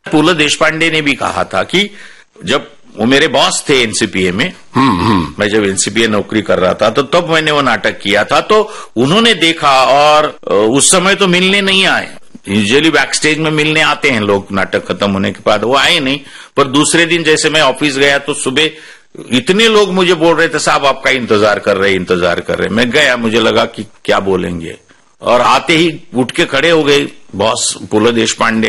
पूला देशपांडे ने भी कहा था कि जब वो मेरे बॉस थे एनसीपीए में, मैं जब एनसीपीए नौकरी कर रहा था तो तब मैंने वो नाटक किया था, तो उन्होंने देखा और उस समय तो मिलने नहीं आए। यूजुअली बैक स्टेज में मिलने आते हैं लोग नाटक खत्म होने के बाद, वो आए नहीं। पर दूसरे दिन जैसे मैं ऑफिस गया तो सुबह इतने लोग मुझे बोल रहे थे साहब आपका इंतजार कर रहे। मैं गया, मुझे लगा कि क्या बोलेंगे, और आते ही उठ के खड़े हो गए बॉस पूला देशपांडे।